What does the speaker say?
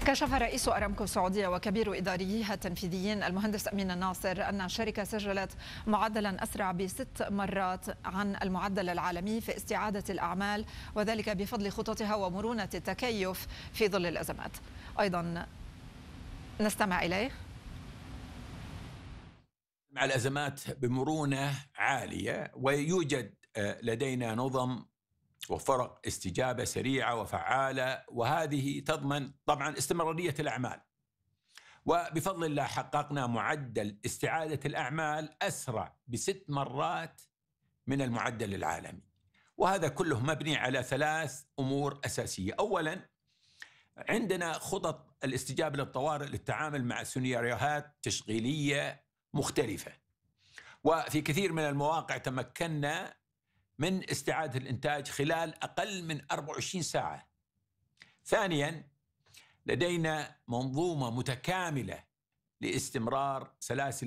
كشف رئيس أرامكو السعودية وكبير إداريها التنفيذيين المهندس أمين الناصر أن الشركة سجلت معدلا أسرع ب6 مرات عن المعدل العالمي في استعادة الأعمال، وذلك بفضل خططها ومرونة التكيف في ظل الأزمات. أيضا نستمع إليه. مع الأزمات بمرونة عالية، ويوجد لدينا نظم وفرق استجابة سريعة وفعالة، وهذه تضمن طبعا استمرارية الأعمال. وبفضل الله حققنا معدل استعادة الأعمال أسرع ب6 مرات من المعدل العالمي، وهذا كله مبني على 3 أمور أساسية. أولا، عندنا خطط الاستجابة للطوارئ للتعامل مع سيناريوهات تشغيلية مختلفة، وفي كثير من المواقع تمكنا من استعادة الإنتاج خلال أقل من 24 ساعة. ثانياً، لدينا منظومة متكاملة لاستمرار سلاسل